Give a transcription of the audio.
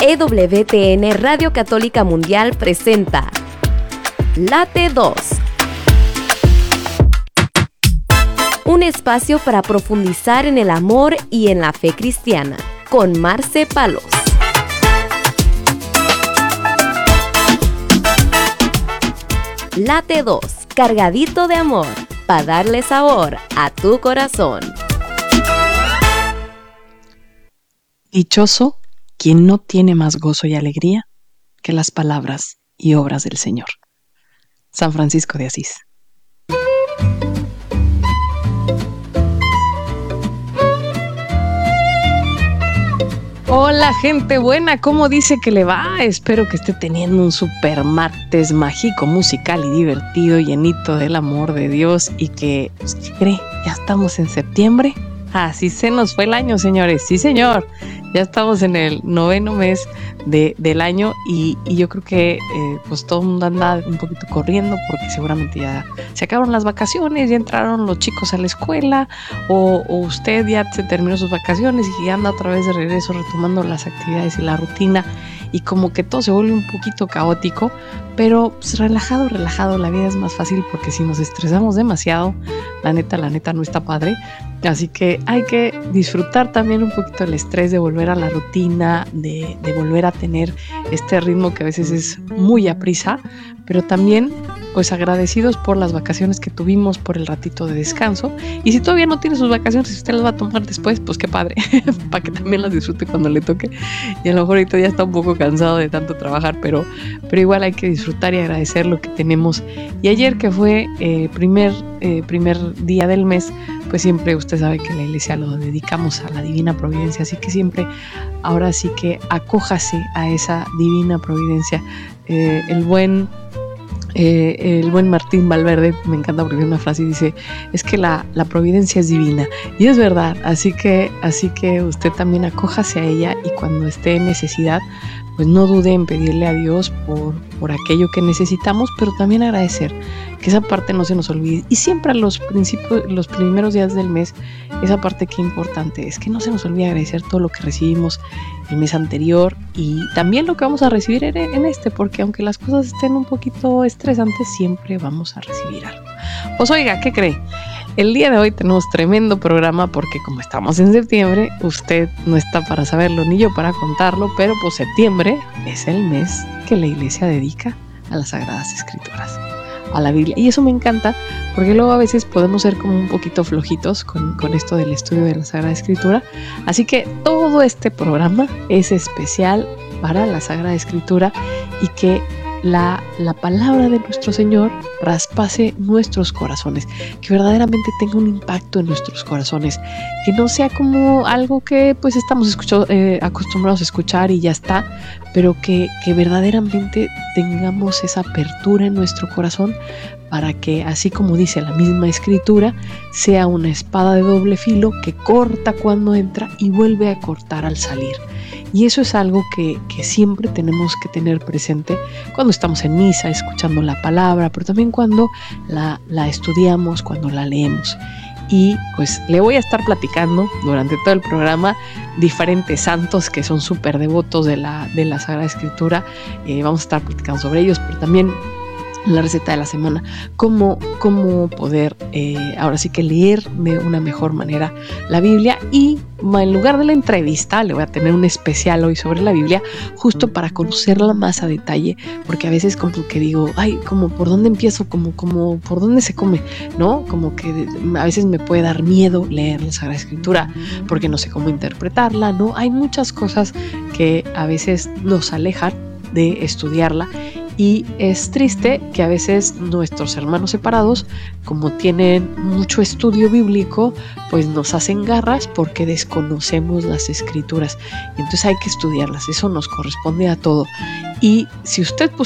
EWTN Radio Católica Mundial presenta Late 2. Un espacio para profundizar en el amor y en la fe cristiana, con Marce Palos. Late 2, cargadito de amor, para darle sabor a tu corazón. Dichoso quien no tiene más gozo y alegría que las palabras y obras del Señor. San Francisco de Asís. Hola gente buena, ¿cómo dice que le va? Espero que esté teniendo un super martes mágico, musical y divertido, llenito del amor de Dios y que, ¿qué cree? Ya estamos en septiembre. Así se nos fue el año, señores. Sí, señor. Ya estamos en el 9º mes del año y yo creo que pues todo el mundo anda un poquito corriendo porque seguramente ya se acabaron las vacaciones, ya entraron los chicos a la escuela o usted ya se terminó sus vacaciones y ya anda otra vez de regreso retomando las actividades y la rutina y como que todo se vuelve un poquito caótico, pero pues relajado, la vida es más fácil porque si nos estresamos demasiado, la neta no está padre. Así que hay que disfrutar también un poquito el estrés de volver a la rutina, de volver a tener este ritmo que a veces es muy aprisa, pero también pues agradecidos por las vacaciones que tuvimos, por el ratito de descanso. Y si todavía no tiene sus vacaciones, si usted las va a tomar después, pues qué padre, para que también las disfrute cuando le toque. Y a lo mejor ahorita ya está un poco cansado de tanto trabajar, pero igual hay que disfrutar y agradecer lo que tenemos. Y ayer que fue primer día del mes, pues siempre usted sabe que la iglesia lo dedicamos a la divina providencia, así que siempre, ahora sí que acójase a esa divina providencia. El buen Martín Valverde, me encanta porque tiene una frase y dice, es que la providencia es divina, y es verdad, así que usted también acójase a ella y cuando esté en necesidad, pues no dude en pedirle a Dios por aquello que necesitamos, pero también agradecer, que esa parte no se nos olvide. Y siempre a los primeros días del mes, esa parte que importante es que no se nos olvide agradecer todo lo que recibimos el mes anterior y también lo que vamos a recibir en este, porque aunque las cosas estén un poquito estresantes, siempre vamos a recibir algo. Pues oiga, ¿qué cree? El día de hoy tenemos tremendo programa porque como estamos en septiembre, usted no está para saberlo ni yo para contarlo, pero pues septiembre es el mes que la iglesia dedica a las Sagradas Escrituras, a la Biblia. Y eso me encanta porque luego a veces podemos ser como un poquito flojitos con esto del estudio de la Sagrada Escritura. Así que todo este programa es especial para la Sagrada Escritura y que la palabra de nuestro Señor traspase nuestros corazones, que verdaderamente tenga un impacto en nuestros corazones, que no sea como algo que pues estamos acostumbrados a escuchar y ya está, pero que verdaderamente tengamos esa apertura en nuestro corazón para que, así como dice la misma Escritura, sea una espada de doble filo que corta cuando entra y vuelve a cortar al salir. Y eso es algo que siempre tenemos que tener presente cuando estamos en misa, escuchando la palabra, pero también cuando la estudiamos, cuando la leemos. Y pues le voy a estar platicando durante todo el programa diferentes santos que son súper devotos de la Sagrada Escritura. Vamos a estar platicando sobre ellos, pero también la receta de la semana, cómo poder ahora sí que leer de una mejor manera la Biblia. Y en lugar de la entrevista le voy a tener un especial hoy sobre la Biblia, justo para conocerla más a detalle, porque a veces como que digo, ay, como por dónde empiezo, como por dónde se come, ¿no? Como que a veces me puede dar miedo leer la Sagrada Escritura porque no sé cómo interpretarla, ¿no? Hay muchas cosas que a veces nos alejan de estudiarla. Y es triste que a veces nuestros hermanos separados, como tienen mucho estudio bíblico, pues nos hacen garras porque desconocemos las Escrituras. Y entonces hay que estudiarlas, eso nos corresponde a todo. Y si usted